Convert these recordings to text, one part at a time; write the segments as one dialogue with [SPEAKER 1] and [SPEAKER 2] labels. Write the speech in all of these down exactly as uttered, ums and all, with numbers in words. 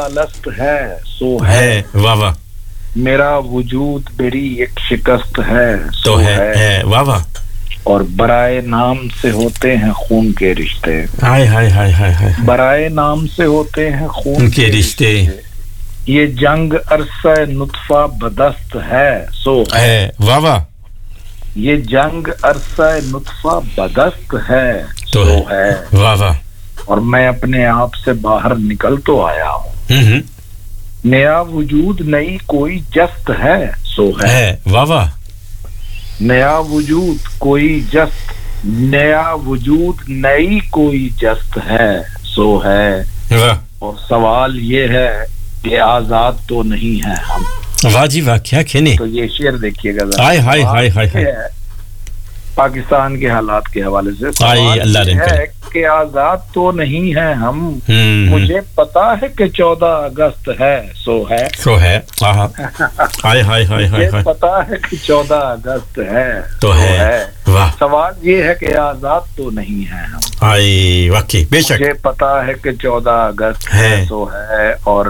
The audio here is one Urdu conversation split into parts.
[SPEAKER 1] بالست ہے سو
[SPEAKER 2] ہے واہ واہ
[SPEAKER 1] میرا وجود میری ایک شکست ہے
[SPEAKER 2] تو ہے ہے واہ واہ
[SPEAKER 1] اور برائے نام سے ہوتے ہیں خون کے رشتے
[SPEAKER 2] ہائے ہائے ہائے ہائے
[SPEAKER 1] برائے نام سے ہوتے ہیں خون
[SPEAKER 2] کے رشتے
[SPEAKER 1] یہ جنگ عرصہ نطفہ بدست ہے سو
[SPEAKER 2] ہے واہ واہ
[SPEAKER 1] یہ جنگ عرصہ نطفہ بدست ہے
[SPEAKER 2] تو
[SPEAKER 1] سو ہے
[SPEAKER 2] واہ واہ
[SPEAKER 1] اور میں اپنے آپ سے باہر نکل تو آیا ہوں نیا وجود نئی کوئی جست ہے سو ہے
[SPEAKER 2] واہ واہ
[SPEAKER 1] نیا وجود کوئی جست نیا وجود نئی کوئی جست ہے سو ہے اور سوال یہ ہے کہ آزاد تو نہیں ہے ہم
[SPEAKER 2] واہ جی واہ کیا کہنے
[SPEAKER 1] تو یہ شعر دیکھیے گا
[SPEAKER 2] ہائے ہائے ہائے ہائے
[SPEAKER 1] پاکستان کے حالات کے حوالے سے
[SPEAKER 2] سوال
[SPEAKER 1] اللہ ہے کہ آزاد تو نہیں ہے ہم مجھے پتا ہے کہ چودہ اگست ہے سو ہے
[SPEAKER 2] سو ہے ہائے ہائے ہائے ہائے
[SPEAKER 1] پتا ہے کہ چودہ اگست ہے
[SPEAKER 2] تو ہے واہ
[SPEAKER 1] سوال یہ ہے کہ آزاد تو نہیں ہے ہم
[SPEAKER 2] ہائے واقعی بے شک
[SPEAKER 1] مجھے پتا ہے کہ چودہ اگست ہے سو ہے اور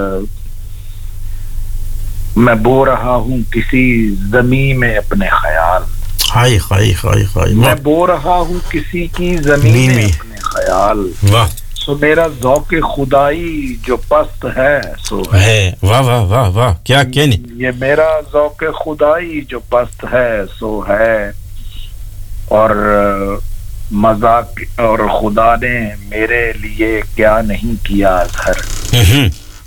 [SPEAKER 1] میں بو رہا ہوں کسی زمین میں اپنے خیال
[SPEAKER 2] ہائے ہائے ہائے ہائے
[SPEAKER 1] میں بو رہا ہوں کسی کی زمین میں اپنے خیال
[SPEAKER 2] واہ
[SPEAKER 1] سو میرا ذوق خدائی جو پست ہے سو
[SPEAKER 2] ہے واہ واہ واہ واہ کیا کہنے
[SPEAKER 1] یہ میرا ذوق خدائی جو پست ہے سو ہے اور مذاق اور خدا نے میرے لیے کیا نہیں کیا اظہر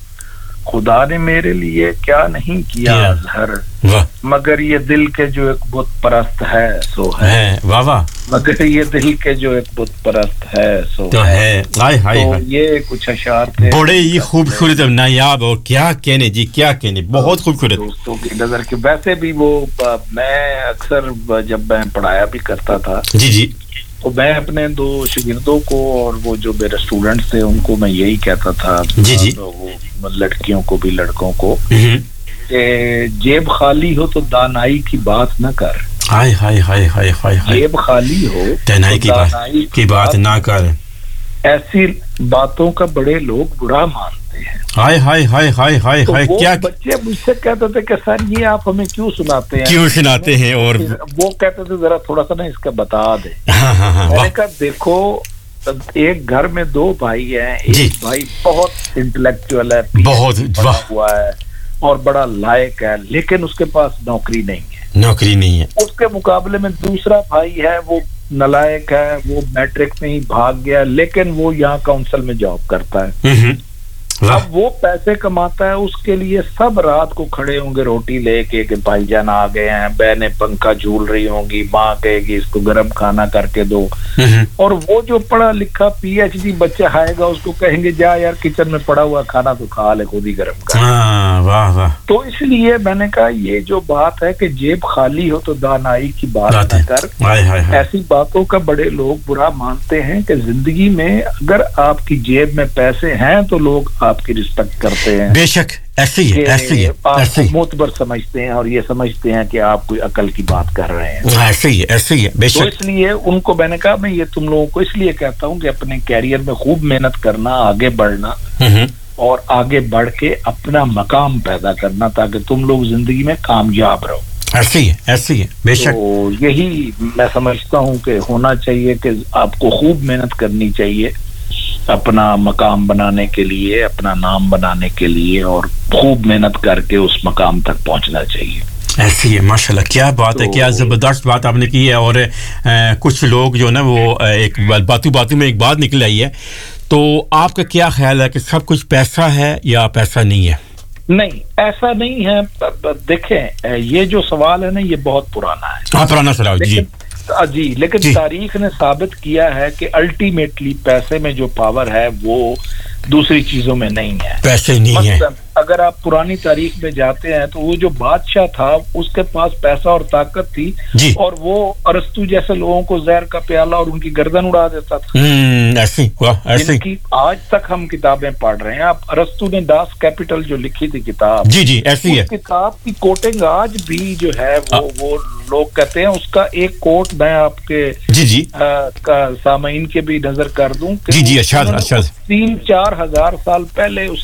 [SPEAKER 1] خدا نے میرے لیے کیا نہیں کیا اظہر مگر یہ دل کے جو ایک بت پرست ہے سو ہے
[SPEAKER 2] واہ واہ
[SPEAKER 1] مگر یہ دل کے جو ایک بت پرست ہے سو
[SPEAKER 2] تو ہے ہائے ہائے
[SPEAKER 1] یہ کچھ اشعار تھے
[SPEAKER 2] بڑے ہی خوبصورت نایاب اور کیا کہنے جی کیا کہنے بہت خوبصورت
[SPEAKER 1] دوستوں کی نظر کے ویسے بھی وہ میں اکثر جب میں پڑھایا بھی کرتا تھا
[SPEAKER 2] جی جی
[SPEAKER 1] تو میں اپنے دو شاگردوں کو اور وہ جو میرے اسٹوڈنٹس تھے ان کو میں یہی کہتا تھا
[SPEAKER 2] جی جی
[SPEAKER 1] لڑکیوں کو بھی لڑکوں کو کہ جیب خالی ہو تو دانائی کی بات نہ کر
[SPEAKER 2] ہائے ہائے ہائے ہائے ہائے
[SPEAKER 1] جیب خالی ہو
[SPEAKER 2] دانائی کی بات کی بات نہ کر
[SPEAKER 1] ایسی باتوں کا بڑے لوگ برا مانتے ہیں
[SPEAKER 2] ہائے ہائے ہائے ہائے ہائے ہائے کیا
[SPEAKER 1] بچے مجھ سے کہتے تھے کہ سر یہ آپ ہمیں کیوں سناتے ہیں
[SPEAKER 2] کیوں سناتے ہیں اور
[SPEAKER 1] وہ کہتے تھے ذرا تھوڑا سا نا اس کا بتا دے میں نے کہا دیکھو ایک گھر میں دو بھائی ہیں ایک بھائی بہت انٹلیکچوئل ہے
[SPEAKER 2] بہت
[SPEAKER 1] پڑھا ہوا ہے اور بڑا لائق ہے لیکن اس کے پاس نوکری نہیں ہے
[SPEAKER 2] نوکری نہیں ہے
[SPEAKER 1] اس کے مقابلے میں دوسرا بھائی ہے وہ نالائق ہے وہ میٹرک میں ہی بھاگ گیا لیکن وہ یہاں کاؤنسل میں جاب کرتا ہے اب وہ پیسے کماتا ہے اس کے لیے سب رات کو کھڑے ہوں گے روٹی لے کے کہ بھائی جان آ گئے ہیں بہنیں پنکھا جھول رہی ہوں گی ماں کہے گی اس کو گرم کھانا کر کے دو اور وہ جو پڑھا لکھا پی ایچ ڈی بچہ آئے گا اس کو کہیں گے جا یار کچن میں پڑا ہوا کھانا تو کھا لے خود ہی گرم کر تو اس لیے میں نے کہا یہ جو بات ہے کہ جیب خالی ہو تو دانائی کی بات نہ کر ایسی باتوں کا بڑے لوگ برا مانتے ہیں کہ زندگی میں اگر آپ کی جیب میں پیسے ہیں تو لوگ آپ کی رسپیکٹ کرتے ہیں
[SPEAKER 2] بے شک ایسے ہی ایسے ہی
[SPEAKER 1] آپ معتبر سمجھتے ہیں اور یہ سمجھتے ہیں کہ آپ کوئی عقل کی بات کر رہے ہیں
[SPEAKER 2] ایسے ہی ایسے ہی بے شک
[SPEAKER 1] تو اس لیے ان کو میں نے کہا میں یہ تم لوگوں کو اس لیے کہتا ہوں کہ اپنے کیریئر میں خوب محنت کرنا آگے بڑھنا اور آگے بڑھ کے اپنا مقام پیدا کرنا تاکہ تم لوگ زندگی میں کامیاب رہو
[SPEAKER 2] ایسے ہی ایسے ہی بے شک
[SPEAKER 1] تو یہی میں سمجھتا ہوں کہ ہونا چاہیے کہ آپ کو خوب محنت کرنی چاہیے اپنا مقام بنانے کے لیے اپنا نام بنانے کے لیے اور خوب محنت کر کے اس مقام تک پہنچنا چاہیے
[SPEAKER 2] ایسی ہے ماشاءاللہ کیا بات ہے کیا زبردست بات آپ نے کی ہے اور کچھ لوگ جو نا وہ ایک باتوں باتوں میں ایک بات نکل آئی ہے تو آپ کا کیا خیال ہے کہ سب کچھ پیسہ ہے یا پیسہ نہیں ہے
[SPEAKER 1] نہیں ایسا نہیں ہے دیکھیں یہ جو سوال ہے نا یہ بہت پرانا ہے
[SPEAKER 2] ہاں پرانا سوال جی
[SPEAKER 1] جی لیکن جی. تاریخ نے ثابت کیا ہے کہ الٹیمیٹلی پیسے میں جو پاور ہے وہ دوسری چیزوں میں نہیں ہے
[SPEAKER 2] پیسے نہیں ہے
[SPEAKER 1] اگر آپ پرانی تاریخ میں جاتے ہیں تو وہ جو بادشاہ تھا اس کے پاس پیسہ اور طاقت تھی
[SPEAKER 2] جی.
[SPEAKER 1] اور وہ ارسطو جیسے لوگوں کو زہر کا پیالہ اور ان کی گردن اڑا دیتا تھا
[SPEAKER 2] ایسی ایسی
[SPEAKER 1] کی آج تک ہم کتابیں پڑھ رہے ہیں آپ ارسطو نے داس کیپیٹل جو لکھی تھی کتاب
[SPEAKER 2] جی جی ایسی ہے
[SPEAKER 1] کتاب کی کوٹنگ آج بھی جو ہے وہ وہ لوگ کہتے ہیں اس کا ایک کوٹ میں آپ کے
[SPEAKER 2] جی جی
[SPEAKER 1] سامعین کے بھی نظر کر دوں
[SPEAKER 2] جی جی اچھا اچھا
[SPEAKER 1] تین چار ہزار سال پہلے اس